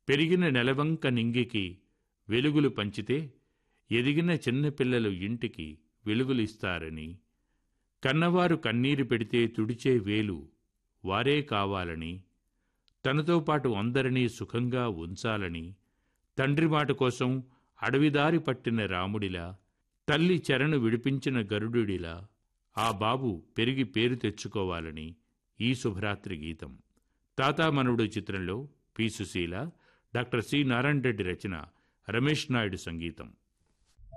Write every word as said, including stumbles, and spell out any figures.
పెరిగిన నెలవంక నింగికి వెలుగులు పంచితే ఎదిగిన చిన్నపిల్లలు ఇంటికి వెలుగులిస్తారని, కన్నవారు కన్నీరు పెడితే తుడిచే వేలు వారే కావాలని, తనతో పాటు అందరినీ సుఖంగా ఉంచాలని, తండ్రి మాట కోసం అడవిదారి పట్టిన రాముడిలా, తల్లి చెరను విడిపించిన గరుడుడిలా ఆ బాబు పెరిగి పేరు తెచ్చుకోవాలని ఈ శుభరాత్రి గీతం. తాతామనుడు చిత్రంలో P. Susheela, doctor C. Narayana Reddy రచన, రమేష్ నాయుడు సంగీతం.